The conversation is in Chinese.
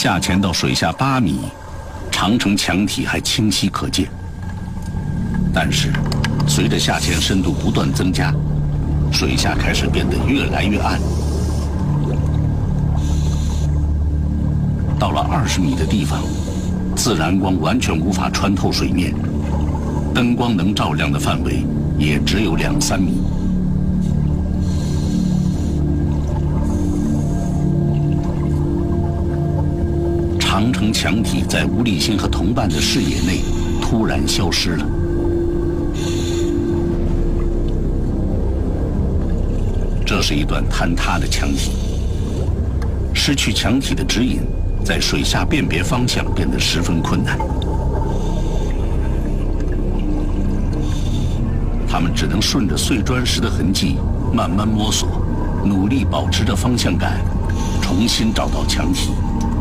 下潜到水下8米，长城墙体还清晰可见。但是，随着下潜深度不断增加，水下开始变得越来越暗。到了20米的地方，自然光完全无法穿透水面，灯光能照亮的范围也只有2-3米。长城墙体在吴立新和同伴的视野内突然消失了。这是一段坍塌的墙体，失去墙体的指引，在水下辨别方向变得十分困难。他们只能顺着碎砖石的痕迹慢慢摸索，努力保持着方向感，重新找到墙体。